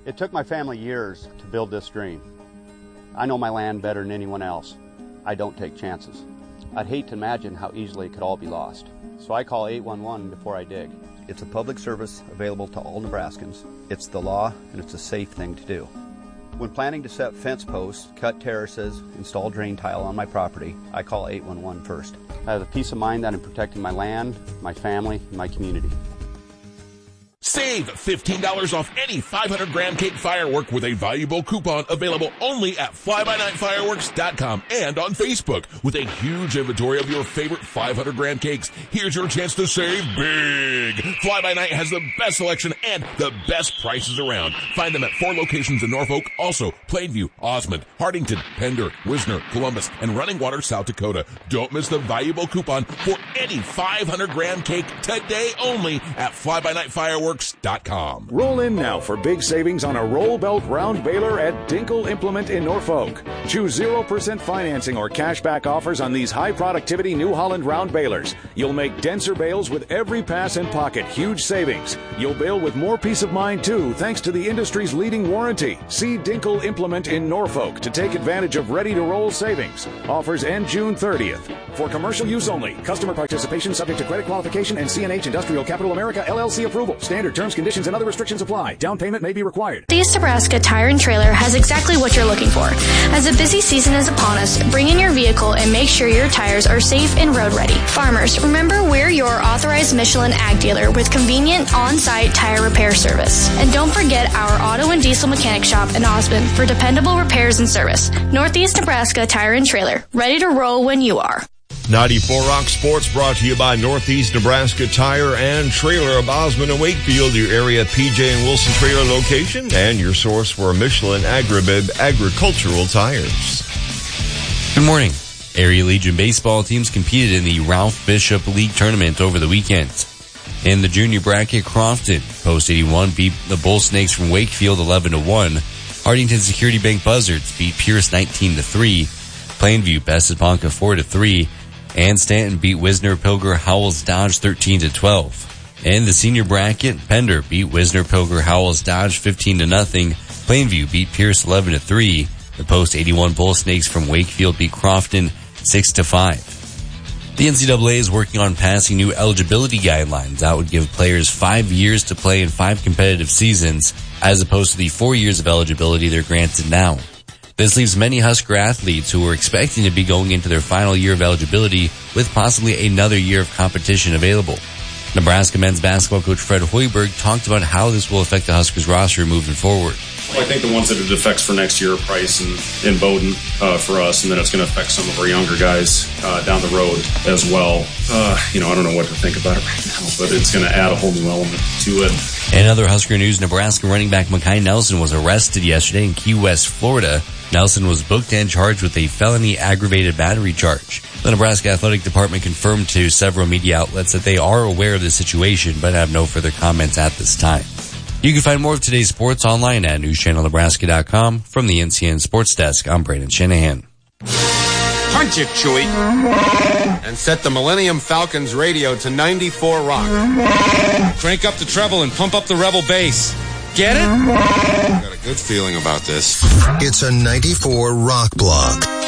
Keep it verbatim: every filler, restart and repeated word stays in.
It took my family years to build this dream. I know my land better than anyone else. I don't take chances. I'd hate to imagine how easily it could all be lost. So I call eight one one before I dig. It's a public service available to all Nebraskans. It's the law, and it's a safe thing to do. When planning to set fence posts, cut terraces, install drain tile on my property, I call eight one one first. I have the peace of mind that I'm protecting my land, my family, and my community. Save fifteen dollars off any five hundred gram cake firework with a valuable coupon available only at fly by night fireworks dot com and on Facebook. With a huge inventory of your favorite five hundred gram cakes, here's your chance to save big. Fly by Night has the best selection and the best prices around. Find them at four locations in Norfolk, also Plainview, Osmond, Hardington, Pender, Wisner, Columbus, and Running Water, South Dakota. Don't miss the valuable coupon for any five hundred gram cake today only at fly by night fireworks dot com. Roll in now for big savings on a roll belt round baler at Dinkle Implement in Norfolk. Choose zero percent financing or cashback offers on these high productivity New Holland round balers. You'll make denser bales with every pass and pocket. Huge savings. You'll bale with more peace of mind too, thanks to the industry's leading warranty. See Dinkle Implement in Norfolk to take advantage of ready to roll savings. Offers end June thirtieth. For commercial use only. Customer participation subject to credit qualification and C N H Industrial Capital America L L C approval. Standard terms, conditions, and other restrictions apply. Down payment may be required. Northeast Nebraska Tire and Trailer has exactly what you're looking for. As a busy season is upon us, bring in your vehicle and make sure your tires are safe and road ready. Farmers, remember we're your authorized Michelin Ag dealer with convenient on-site tire repair service. And don't forget our auto and diesel mechanic shop in Osmond for dependable repairs and service. Northeast Nebraska Tire and Trailer, ready to roll when you are. ninety-four Rock Sports brought to you by Northeast Nebraska Tire and Trailer of Osmond and Wakefield, your area P J and Wilson trailer location, and your source for Michelin Agribib agricultural tires. Good morning. Area Legion baseball teams competed in the Ralph Bishop League tournament over the weekend. In the junior bracket, Crofton, Post eighty-one, beat the Bull Snakes from Wakefield eleven to one. Hardington Security Bank Buzzards beat Pierce nineteen to three. Plainview bested Ponca four to three. And Stanton beat Wisner Pilger Howells Dodge thirteen to twelve. In the senior bracket, Pender beat Wisner Pilger Howells Dodge fifteen to nothing. Plainview beat Pierce eleven to three. The Post eighty-one Bull Snakes from Wakefield beat Crofton six to five. The N C double A is working on passing new eligibility guidelines that would give players five years to play in five competitive seasons, as opposed to the four years of eligibility they're granted now. This leaves many Husker athletes who were expecting to be going into their final year of eligibility with possibly another year of competition available. Nebraska men's basketball coach Fred Hoiberg talked about how this will affect the Huskers roster moving forward. Well, I think the ones that it affects for next year are Price and, and Bowden uh, for us, and then it's going to affect some of our younger guys uh, down the road as well. Uh, you know, I don't know what to think about it right now, but it's going to add a whole new element to it. In other Husker news, Nebraska running back Mekhi Nelson was arrested yesterday in Key West, Florida. Nelson was booked and charged with a felony aggravated battery charge. The Nebraska Athletic Department confirmed to several media outlets that they are aware of the situation, but have no further comments at this time. You can find more of today's sports online at news channel nebraska dot com. From the N C N Sports Desk, I'm Brandon Shanahan. Punch it, Chewie. And set the Millennium Falcons radio to ninety-four Rock. Crank up the treble and pump up the Rebel bass. Get it? Got a good feeling about this. It's a ninety-four Rock block.